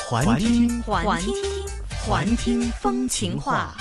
环听风情话。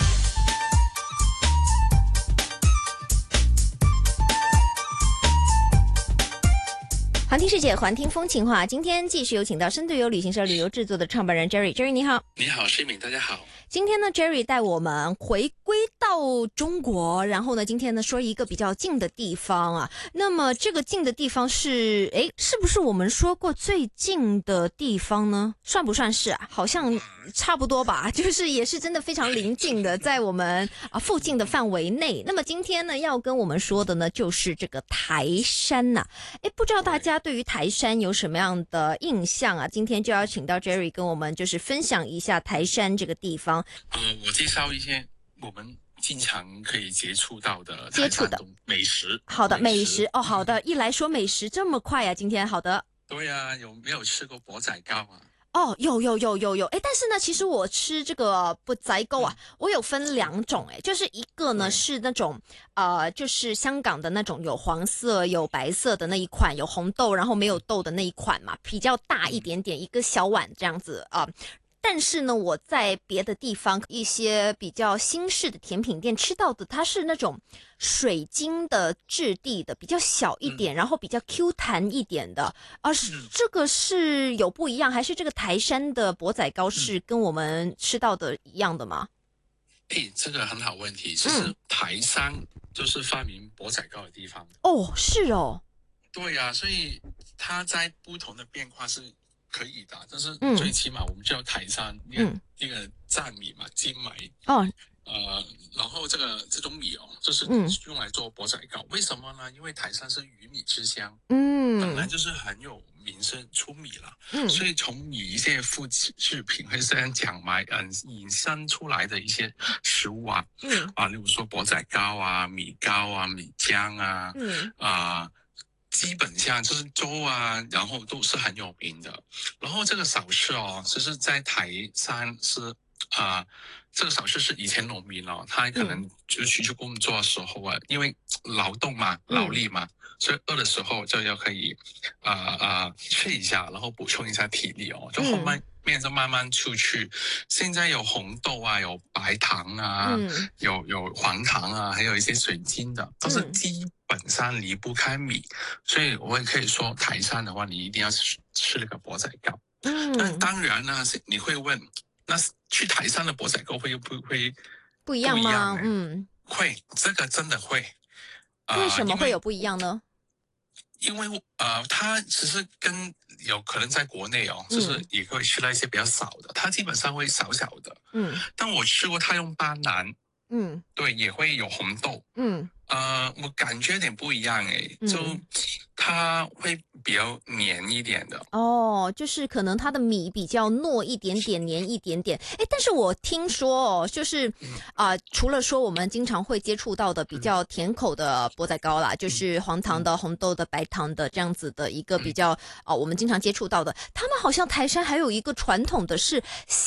环听世界，环听风情话。今天继续有请到深度游旅行社旅游制作的创办人 Jerry。Jerry 你好。 你好，诗敏，大家好。 今天呢 Jerry 带我们回归到中国，然后呢今天呢说一个比较近的地方啊。那么这个近的地方是是不是我们说过最近的地方呢？算不算是啊？好像差不多吧，就是也是真的非常临近的，在我们附近的范围内。那么今天呢要跟我们说的呢就是这个台山呐。不知道大家对于台山有什么样的印象啊？今天就要请到 Jerry 跟我们就是分享一下台山这个地方。 我介绍一些我们经常可以接触到的美食。 好的，美食哦，好的，一来说美食这么快啊，今天好的。 对啊，有没有吃过钵仔糕啊？ 哦，有，但是呢，其实我吃这个钵仔糕啊，我有分两种，就是一个呢是那种就是香港的那种有黄色有白色的那一款，有红豆然后没有豆的那一款嘛，比较大一点点，一个小碗这样子啊。但是呢，我在别的地方一些比较新式的甜品店吃到的，它是那种水晶的质地的，比较小一点，然后比较 Q 弹一点的。这个是有不一样，还是这个台山的钵仔糕是跟我们吃到的一样的吗？ 这个很好问题。其实台山就是发明钵仔糕的地方。 哦，是哦。 对啊，所以它在不同的变化是可以的，但是最起码我们叫台山，那个粳米嘛，精米哦， 然后这种米就是用来做钵仔糕。为什么呢？因为台山是鱼米之乡，本来就是很有名声出米了，所以从米一些副制品会这样讲嘛，引申出来的一些食物啊，例如说钵仔糕啊、米糕啊、米浆啊，基本上就是粥啊，然后都是很有名的。然后这个小吃其实在台山是这个小吃是以前农民他可能就去工作的时候因为劳动嘛、劳力嘛，所以饿的时候就要可以吃一下，然后补充一下体力就后面就慢慢出去。现在有红豆啊，有白糖啊，有黄糖啊，还有一些水晶的，都是基本上离不开米。所以我也可以说台山的话，你一定要吃那个钵仔糕。那当然呢，你会问，那去台山的钵仔糕会不一样吗？ 会，这个真的会。 为什么会有不一样呢？ 因为它其实跟有可能在国内就是也会吃到一些比较少的，它基本上会小小的。但我吃过它用斑斓，对，也会有红豆。我感觉有点不一样就它会比较黏一点的。 就是可能它的米比较糯一点点，黏一点点。但是我听说就是除了说我们经常会接触到的比较甜口的钵仔糕啦，就是黄糖的、红豆的、白糖的这样子的一个比较我们经常接触到的，他们好像台山还有一个传统的是